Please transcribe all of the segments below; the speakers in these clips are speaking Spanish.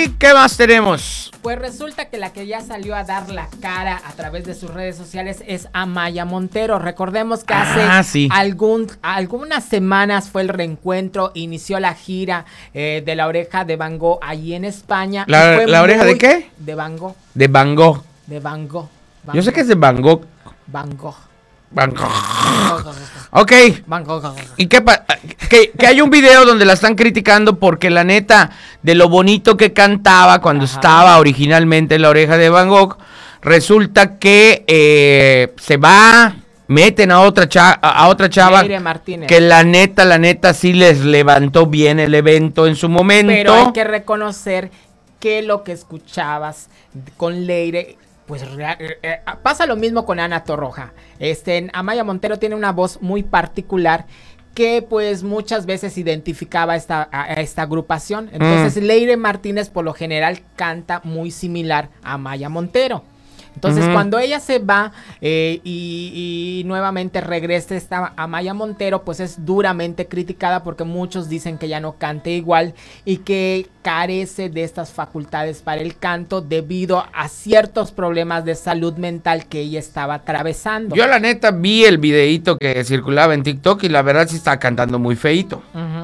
¿Y qué más tenemos? Pues resulta que la que ya salió a dar la cara a través de sus redes sociales es Amaya Montero. Recordemos que hace algunas semanas fue el reencuentro, inició la gira de La Oreja de Van Gogh allí en España. ¿La oreja de qué? De Van Gogh. De Van Gogh. De Van Gogh. Yo sé que es de Van Gogh. Van Gogh. Van Gogh. Ok. Van Gogh. ¿Y que hay un video donde la están criticando porque la neta de lo bonito que cantaba cuando estaba originalmente en La Oreja de Van Gogh, resulta que se va, meten a otra chava Leire Martínez, que la neta sí les levantó bien el evento en su momento. Pero hay que reconocer que lo que escuchabas con Leire, pues pasa lo mismo con Ana Torroja. Amaya Montero tiene una voz muy particular que pues muchas veces identificaba a esta agrupación. Entonces Leire Martínez por lo general canta muy similar a Amaya Montero. Entonces cuando ella se va y nuevamente regresa esta Amaya Montero, pues es duramente criticada porque muchos dicen que ya no canta igual y que carece de estas facultades para el canto debido a ciertos problemas de salud mental que ella estaba atravesando. Yo la neta vi el videíto que circulaba en TikTok y la verdad sí estaba cantando muy feíto.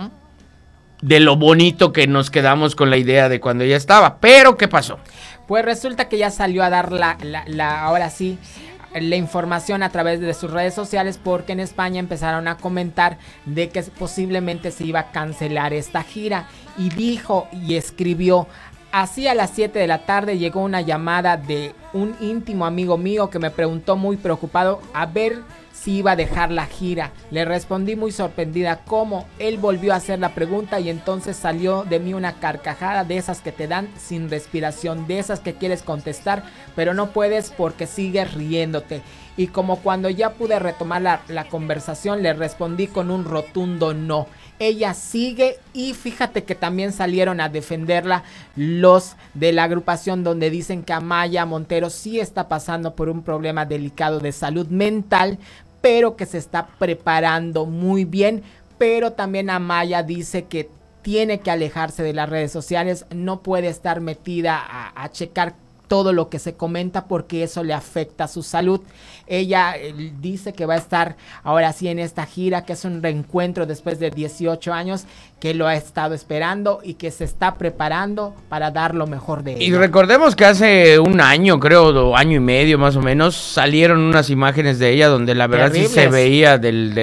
De lo bonito que nos quedamos con la idea de cuando ella estaba. Pero ¿qué pasó? Pues resulta que ya salió a dar ahora sí, la información a través de sus redes sociales porque en España empezaron a comentar de que posiblemente se iba a cancelar esta gira y dijo y escribió: así a las 7 de la tarde llegó una llamada de un íntimo amigo mío que me preguntó muy preocupado a ver si iba a dejar la gira. Le respondí muy sorprendida cómo él volvió a hacer la pregunta y entonces salió de mí una carcajada de esas que te dan sin respiración, de esas que quieres contestar pero no puedes porque sigues riéndote. Y como cuando ya pude retomar la conversación, le respondí con un rotundo no. Ella sigue y fíjate que también salieron a defenderla los de la agrupación donde dicen que Amaya Montero sí está pasando por un problema delicado de salud mental, pero que se está preparando muy bien. Pero también Amaya dice que tiene que alejarse de las redes sociales, no puede estar metida a checar todo lo que se comenta porque eso le afecta a su salud. Ella dice que va a estar ahora sí en esta gira, que es un reencuentro después de 18 años, que lo ha estado esperando y que se está preparando para dar lo mejor de ella. Y recordemos que hace un año, creo, año y medio más o menos, salieron unas imágenes de ella donde la verdad terribles. Sí se veía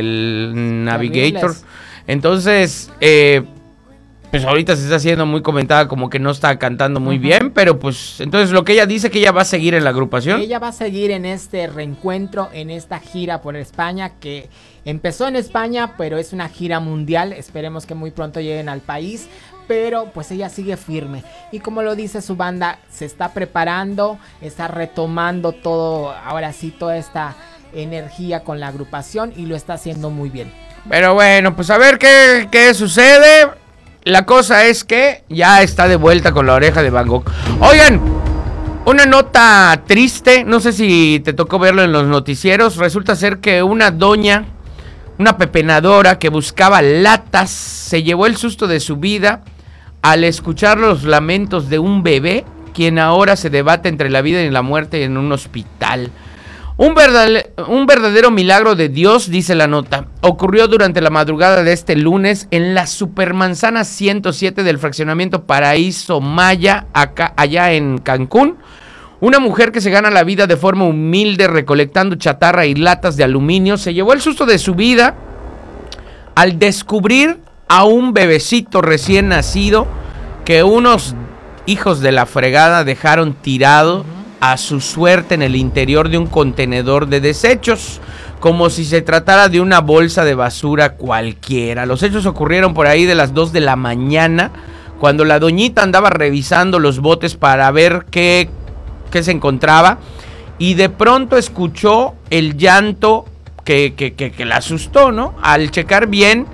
del Navigator. Terribles. Entonces, pues ahorita se está haciendo muy comentada como que no está cantando muy bien, pero pues entonces lo que ella dice que ella va a seguir en la agrupación. Ella va a seguir en este reencuentro, en esta gira por España que empezó en España, pero es una gira mundial. Esperemos que muy pronto lleguen al país, pero pues ella sigue firme. Y como lo dice su banda, se está preparando, está retomando todo, ahora sí, toda esta energía con la agrupación y lo está haciendo muy bien. Pero bueno, pues a ver qué sucede. La cosa es que ya está de vuelta con La Oreja de Van Gogh. Oigan, una nota triste, no sé si te tocó verlo en los noticieros. Resulta ser que una doña, una pepenadora que buscaba latas, se llevó el susto de su vida al escuchar los lamentos de un bebé, quien ahora se debate entre la vida y la muerte en un hospital. Un verdadero milagro de Dios, dice la nota. Ocurrió durante la madrugada de este lunes en la Supermanzana 107 del fraccionamiento Paraíso Maya, allá en Cancún. Una mujer que se gana la vida de forma humilde recolectando chatarra y latas de aluminio se llevó el susto de su vida al descubrir a un bebecito recién nacido que unos hijos de la fregada dejaron tirado a su suerte en el interior de un contenedor de desechos, como si se tratara de una bolsa de basura cualquiera. Los hechos ocurrieron por ahí de las 2 de la mañana, cuando la doñita andaba revisando los botes para ver qué se encontraba, y de pronto escuchó el llanto que la asustó, ¿no? Al checar bien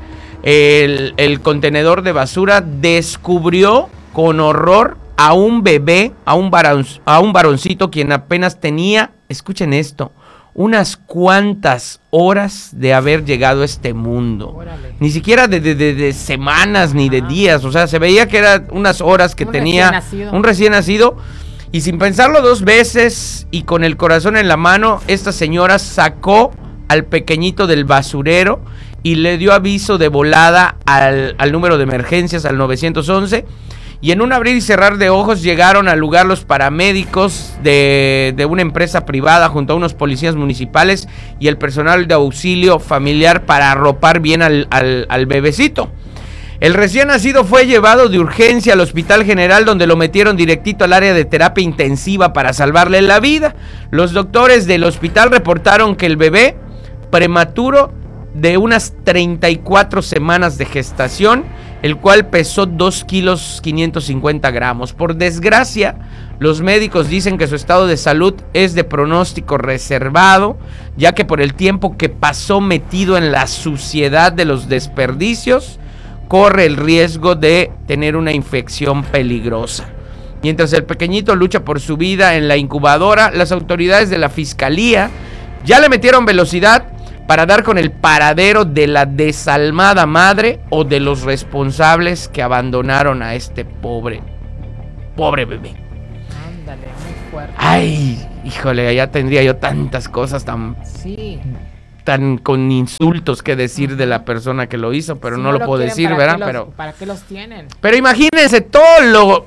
el contenedor de basura, descubrió con horror a un bebé, a un varoncito quien apenas tenía, escuchen esto, unas cuantas horas de haber llegado a este mundo. Órale. Ni siquiera de semanas ni de días. O sea, se veía que eran unas horas que tenía un recién nacido. Y sin pensarlo dos veces y con el corazón en la mano, esta señora sacó al pequeñito del basurero y le dio aviso de volada al número de emergencias, al 911. Y en un abrir y cerrar de ojos llegaron al lugar los paramédicos de una empresa privada junto a unos policías municipales y el personal de auxilio familiar para arropar bien al bebecito. El recién nacido fue llevado de urgencia al Hospital General, donde lo metieron directito al área de terapia intensiva para salvarle la vida. Los doctores del hospital reportaron que el bebé prematuro de unas 34 semanas de gestación, el cual pesó 2 kilos 550 gramos. Por desgracia, los médicos dicen que su estado de salud es de pronóstico reservado, ya que por el tiempo que pasó metido en la suciedad de los desperdicios, corre el riesgo de tener una infección peligrosa. Mientras el pequeñito lucha por su vida en la incubadora, las autoridades de la fiscalía ya le metieron velocidad para dar con el paradero de la desalmada madre o de los responsables que abandonaron a este pobre bebé. Ándale, muy fuerte. Ay, híjole, ya tendría yo tantas cosas tan con insultos que decir de la persona que lo hizo, pero no lo puedo decir, ¿verdad? ¿Para qué los tienen? Pero imagínense todo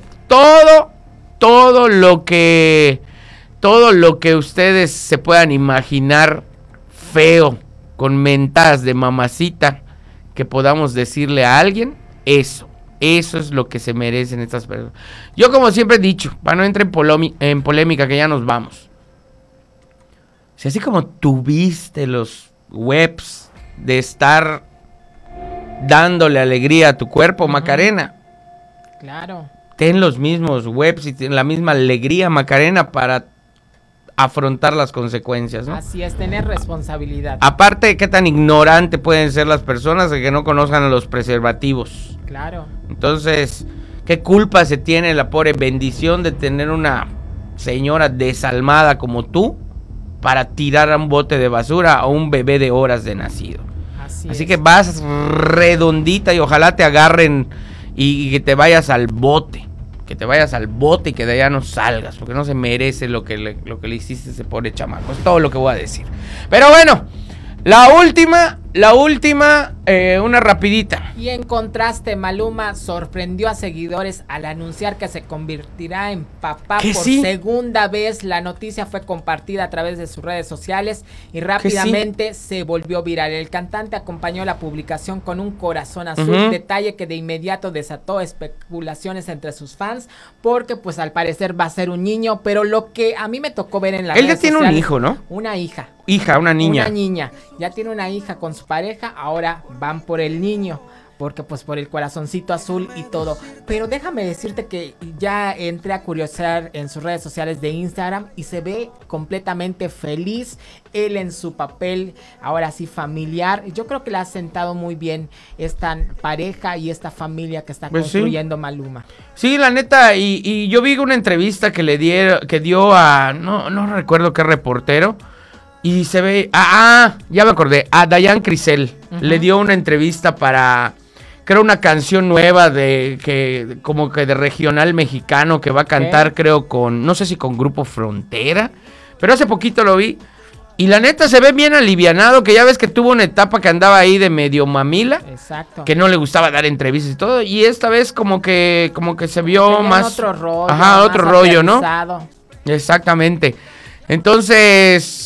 lo que ustedes se puedan imaginar feo, con mentadas de mamacita, que podamos decirle a alguien. Eso es lo que se merecen estas personas. Yo, como siempre he dicho, para no entrar en polémica, que ya nos vamos, si así como tuviste los webs de estar dándole alegría a tu cuerpo, Macarena, claro, ten los mismos webs y ten la misma alegría, Macarena, para afrontar las consecuencias, ¿no? Así es, tener responsabilidad. Aparte, qué tan ignorante pueden ser las personas de que no conozcan a los preservativos. Claro. Entonces, ¿qué culpa se tiene la pobre bendición de tener una señora desalmada como tú para tirar a un bote de basura a un bebé de horas de nacido? Así que vas redondita y ojalá te agarren y que te vayas al bote. Que te vayas al bote y que de allá no salgas, porque no se merece lo que le hiciste a ese pobre chamaco. Es todo lo que voy a decir. Pero bueno, la última, una rapidita. Y en contraste, Maluma sorprendió a seguidores al anunciar que se convertirá en papá por segunda vez. La noticia fue compartida a través de sus redes sociales y rápidamente se volvió viral. El cantante acompañó la publicación con un corazón azul, detalle que de inmediato desató especulaciones entre sus fans, porque pues al parecer va a ser un niño, pero lo que a mí me tocó ver en la redes sociales... Él ya tiene un hijo, ¿no? Una hija. Una niña. Una niña. Ya tiene una hija con su pareja, ahora van por el niño, porque pues por el corazoncito azul y todo. Pero déjame decirte que ya entré a curiosear en sus redes sociales de Instagram y se ve completamente feliz él en su papel, ahora sí familiar. Yo creo que le ha sentado muy bien esta pareja y esta familia que está construyendo Maluma. Sí, la neta, y yo vi una entrevista que dio a, no recuerdo qué reportero, y se ve, ya me acordé, a Dayan Crisel. Le dio una entrevista para, creo, una canción nueva como que de regional mexicano que va a cantar, creo, no sé si con Grupo Frontera, pero hace poquito lo vi. Y la neta se ve bien alivianado, que ya ves que tuvo una etapa que andaba ahí de medio mamila. Exacto. Que no le gustaba dar entrevistas y todo. Y esta vez como que se vio más... otro rollo. Ajá, otro rollo, ¿no? Exactamente. Entonces...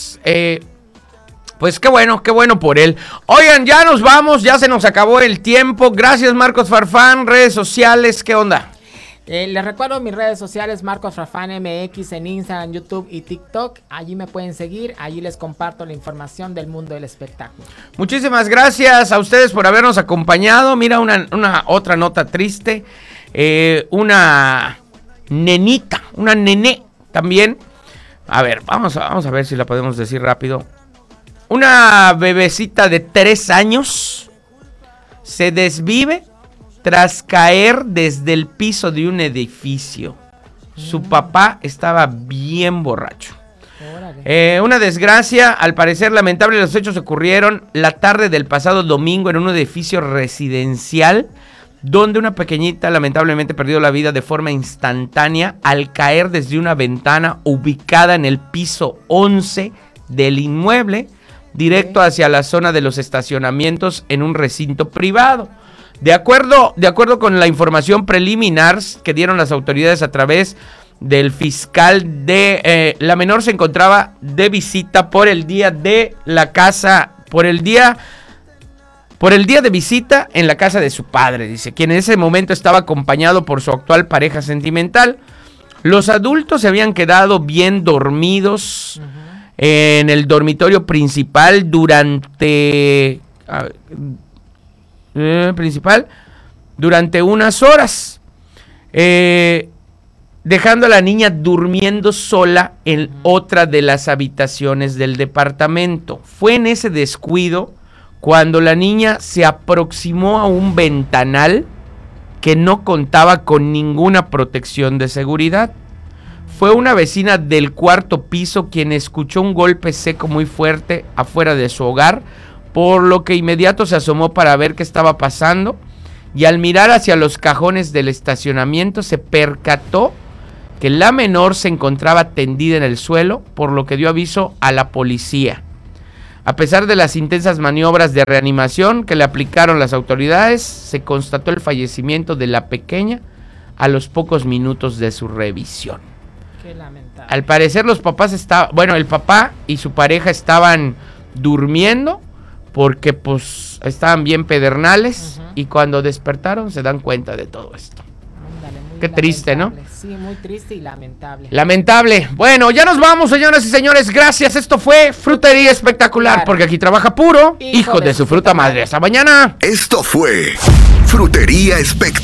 pues qué bueno por él. Oigan, ya nos vamos, ya se nos acabó el tiempo. Gracias, Marcos Farfán. Redes sociales, ¿qué onda? Les recuerdo mis redes sociales, Marcos Farfán MX en Instagram, YouTube y TikTok. Allí me pueden seguir, allí les comparto la información del mundo del espectáculo. Muchísimas gracias a ustedes por habernos acompañado. Mira, una otra nota triste. Una nené también. A ver, vamos a ver si la podemos decir rápido. Una bebecita de 3 años se desvive tras caer desde el piso de un edificio. Su papá estaba bien borracho. Una desgracia, al parecer lamentable, los hechos ocurrieron la tarde del pasado domingo en un edificio residencial donde una pequeñita lamentablemente perdió la vida de forma instantánea al caer desde una ventana ubicada en el piso 11 del inmueble, directo hacia la zona de los estacionamientos en un recinto privado. De acuerdo con la información preliminar que dieron las autoridades a través del fiscal la menor se encontraba de visita por el día de visita en la casa de su padre, dice, quien en ese momento estaba acompañado por su actual pareja sentimental. Los adultos se habían quedado bien dormidos en el dormitorio principal durante unas horas, dejando a la niña durmiendo sola en otra de las habitaciones del departamento. Fue en ese descuido cuando la niña se aproximó a un ventanal que no contaba con ninguna protección de seguridad. Fue una vecina del cuarto piso quien escuchó un golpe seco muy fuerte afuera de su hogar, por lo que inmediato se asomó para ver qué estaba pasando, y al mirar hacia los cajones del estacionamiento se percató que la menor se encontraba tendida en el suelo, por lo que dio aviso a la policía. A pesar de las intensas maniobras de reanimación que le aplicaron las autoridades, se constató el fallecimiento de la pequeña a los pocos minutos de su revisión. Qué lamentable. Al parecer el papá y su pareja estaban durmiendo porque pues estaban bien pedernales, y cuando despertaron se dan cuenta de todo esto. Ándale, qué triste, ¿no? Sí, muy triste y lamentable. Lamentable. Bueno, ya nos vamos, señoras y señores. Gracias. Esto fue Frutería Espectacular, porque aquí trabaja puro hijo de su fruta madre. Hasta mañana. Esto fue Frutería Espectacular.